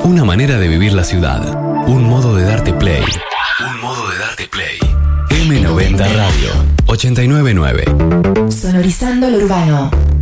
Una manera de vivir la ciudad. Un modo de darte play. Un modo de darte play. M90 Radio 899. Sonorizando lo urbano.